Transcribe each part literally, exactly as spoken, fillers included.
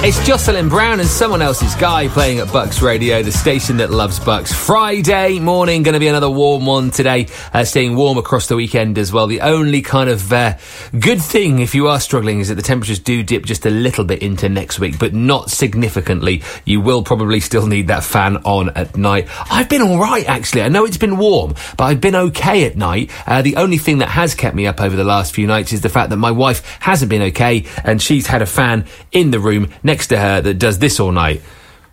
It's Jocelyn Brown and Someone Else's Guy playing at Bucks Radio, the station that loves Bucks. Friday morning, going to be another warm one today, uh, staying warm across the weekend as well. The only kind of uh, good thing, if you are struggling, is that the temperatures do dip just a little bit into next week, but not significantly. You will probably still need that fan on at night. I've been all right, actually. I know it's been warm, but I've been okay at night. Uh, the only thing that has kept me up over the last few nights is the fact that my wife hasn't been okay, and she's had a fan in the room next to her that does this all night.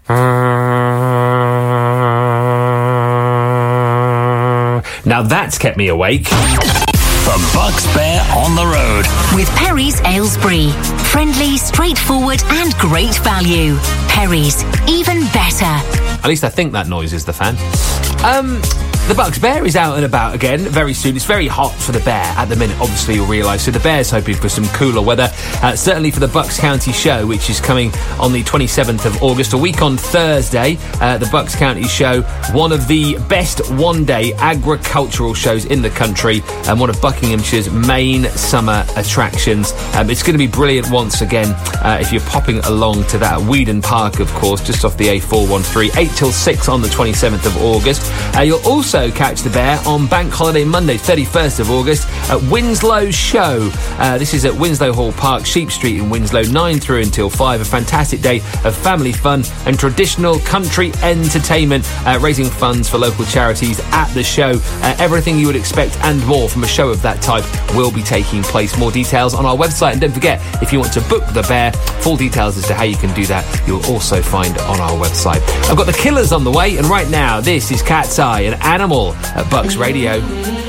Now that's kept me awake. The Bucks Bear on the road. With Perry's Aylesbury. Friendly, straightforward and great value. Perry's, even better. At least I think that noise is the fan. Um... The Bucks Bear is out and about again very soon. It's very hot for the Bear at the minute, obviously you'll realise. So the Bear's hoping for some cooler weather, uh, certainly for the Bucks County Show, which is coming on the twenty-seventh of August, a week on Thursday. Uh, the Bucks County Show, one of the best one-day agricultural shows in the country and one of Buckinghamshire's main summer attractions. Um, it's going to be brilliant once again uh, if you're popping along to that at Weedon Park, of course, just off the A four one three, eight till six on the twenty-seventh of August. Uh, you'll also catch the Bear on Bank Holiday Monday, thirty-first of August, at Winslow Show. Uh, this is at Winslow Hall Park, Sheep Street in Winslow, nine through until five. A fantastic day of family fun and traditional country entertainment, uh, raising funds for local charities at the show. Uh, everything you would expect and more from a show of that type will be taking place. More details on our website, and don't forget, if you want to book the Bear, full details as to how you can do that you'll also find on our website. I've got the Killers on the way, and right now this is Cat's Eye, an animal at Bucks Radio.